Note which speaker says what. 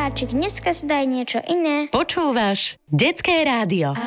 Speaker 1: Miláčik, dneska si daj niečo iné.
Speaker 2: Počúvaš Detské rádio.